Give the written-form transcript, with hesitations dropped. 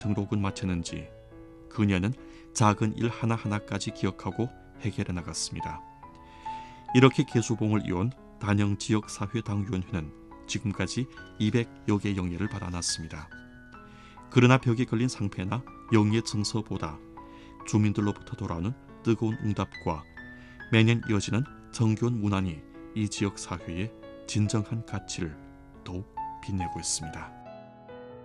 등록은 마쳤는지 그녀는 작은 일 하나하나까지 기억하고 해결해 나갔습니다. 이렇게 개수봉을 이룬 단영 지역사회당위원회는 지금까지 200여 개 영예를 받아놨습니다. 그러나 벽에 걸린 상패나 영예 증서보다 주민들로부터 돌아오는 뜨거운 응답과 매년 이어지는 정겨운 문안이 이 지역 사회의 진정한 가치를 더욱 빛내고 있습니다.